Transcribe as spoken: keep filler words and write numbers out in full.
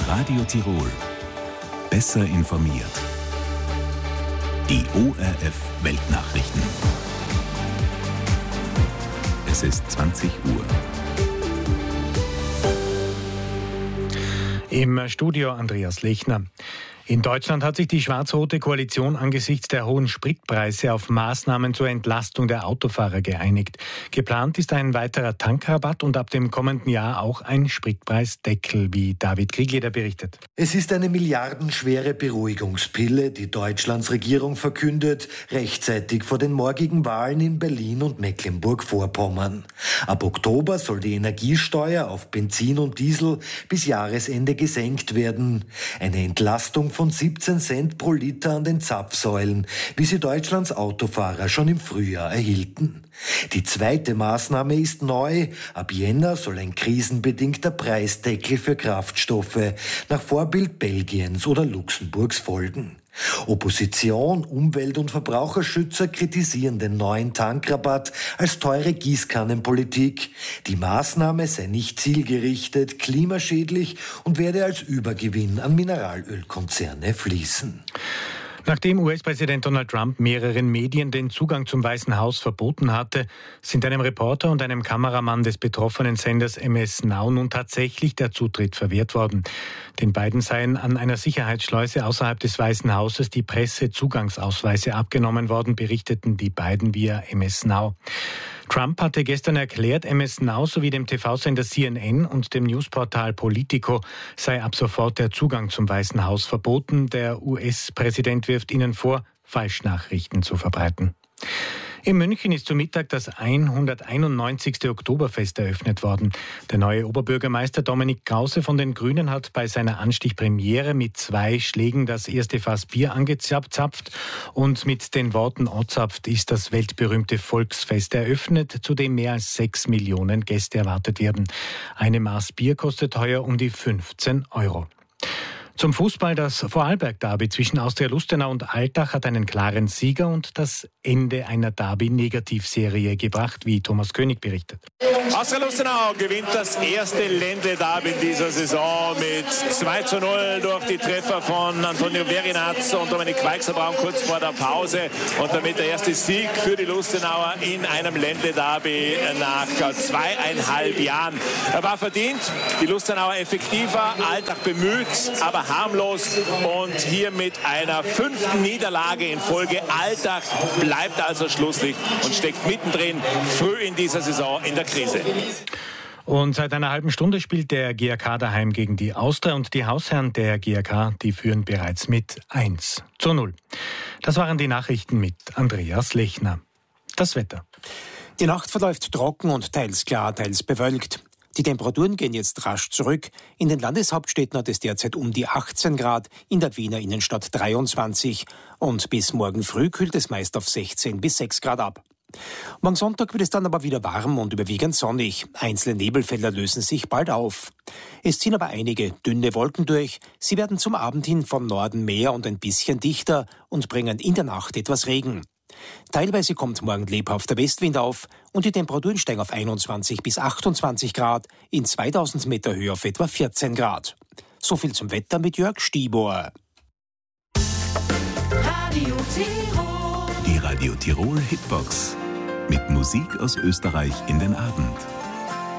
Radio Tirol. Besser informiert. Die O R F Weltnachrichten. Es ist zwanzig Uhr. Im Studio Andreas Lechner. In Deutschland hat sich die schwarz-rote Koalition angesichts der hohen Spritpreise auf Maßnahmen zur Entlastung der Autofahrer geeinigt. Geplant ist ein weiterer Tankrabatt und ab dem kommenden Jahr auch ein Spritpreisdeckel, wie David Kriegleder berichtet. Es ist eine milliardenschwere Beruhigungspille, die Deutschlands Regierung verkündet, rechtzeitig vor den morgigen Wahlen in Berlin und Mecklenburg-Vorpommern. Ab Oktober soll die Energiesteuer auf Benzin und Diesel bis Jahresende gesenkt werden. Eine Entlastung von siebzehn Cent pro Liter an den Zapfsäulen, wie sie Deutschlands Autofahrer schon im Frühjahr erhielten. Die zweite Maßnahme ist neu. Ab Jänner soll ein krisenbedingter Preisdeckel für Kraftstoffe nach Vorbild Belgiens oder Luxemburgs folgen. Opposition, Umwelt- und Verbraucherschützer kritisieren den neuen Tankrabatt als teure Gießkannenpolitik. Die Maßnahme sei nicht zielgerichtet, klimaschädlich und werde als Übergewinn an Mineralölkonzerne fließen. Nachdem U S-Präsident Donald Trump mehreren Medien den Zugang zum Weißen Haus verboten hatte, sind einem Reporter und einem Kameramann des betroffenen Senders M S Now nun tatsächlich der Zutritt verwehrt worden. Den beiden seien an einer Sicherheitsschleuse außerhalb des Weißen Hauses die Pressezugangsausweise abgenommen worden, berichteten die beiden via M S Now. Trump hatte gestern erklärt, M S Now sowie dem T V-Sender C N N und dem Newsportal Politico sei ab sofort der Zugang zum Weißen Haus verboten. Der U S-Präsident wirft ihnen vor, Falschnachrichten zu verbreiten. In München ist zu Mittag das hunderteinundneunzigste Oktoberfest eröffnet worden. Der neue Oberbürgermeister Dominik Krause von den Grünen hat bei seiner Anstichpremiere mit zwei Schlägen das erste Fass Bier angezapft und mit den Worten "Ozapft" ist das weltberühmte Volksfest eröffnet, zu dem mehr als sechs Millionen Gäste erwartet werden. Eine Maß Bier kostet heuer um die fünfzehn Euro. Zum Fußball, das Vorarlberg-Derby zwischen Austria Lustenau und Altach hat einen klaren Sieger und das Ende einer Derby-Negativserie gebracht, wie Thomas König berichtet. Austria Lustenau gewinnt das erste Ländle-Derby in dieser Saison mit zwei zu null durch die Treffer von Antonio Verinaz und Dominik Queixerbraun kurz vor der Pause und damit der erste Sieg für die Lustenauer in einem Ländle-Derby nach zweieinhalb Jahren. Er war verdient, die Lustenauer effektiver, Altach bemüht, aber harmlos und hier mit einer fünften Niederlage in Folge. Altach bleibt also Schlusslicht und steckt mittendrin früh in dieser Saison in der Krise. Und seit einer halben Stunde spielt der G A K daheim gegen die Austria und die Hausherren der G A K, die führen bereits mit eins zu null. Das waren die Nachrichten mit Andreas Lechner. Das Wetter. Die Nacht verläuft trocken und teils klar, teils bewölkt. Die Temperaturen gehen jetzt rasch zurück. In den Landeshauptstädten hat es derzeit um die achtzehn Grad, in der Wiener Innenstadt dreiundzwanzig. Und bis morgen früh kühlt es meist auf sechzehn bis sechs Grad ab. Morgen Sonntag wird es dann aber wieder warm und überwiegend sonnig. Einzelne Nebelfelder lösen sich bald auf. Es ziehen aber einige dünne Wolken durch. Sie werden zum Abend hin von Norden mehr und ein bisschen dichter und bringen in der Nacht etwas Regen. Teilweise kommt morgen lebhafter Westwind auf und die Temperaturen steigen auf einundzwanzig bis achtundzwanzig Grad, in zweitausend Meter Höhe auf etwa vierzehn Grad. So viel zum Wetter mit Jörg Stibor. Radio Tirol. Die Radio Tirol Hitbox mit Musik aus Österreich in den Abend.